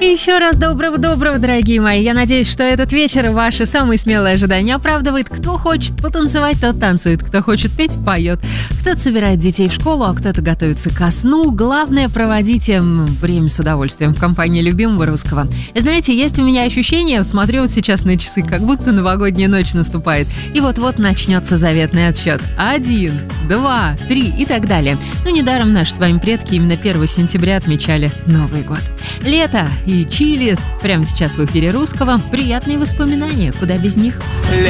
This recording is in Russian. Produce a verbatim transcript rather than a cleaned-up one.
Еще раз доброго-доброго, дорогие мои. Я надеюсь, что этот вечер ваши самые смелые ожидания оправдывает. Кто хочет потанцевать, тот танцует. Кто хочет петь, поет. Кто-то собирает детей в школу, а кто-то готовится ко сну. Главное, проводите время с удовольствием в компании любимого русского. И знаете, есть у меня ощущение, смотрю вот сейчас на часы, как будто новогодняя ночь наступает. И вот-вот начнется заветный отсчет. Один, два, три и так далее. Но недаром наши с вами предки именно первого сентября отмечали Новый год. Лето и чили. Прямо сейчас в эфире русского. Приятные воспоминания, куда без них. Лето.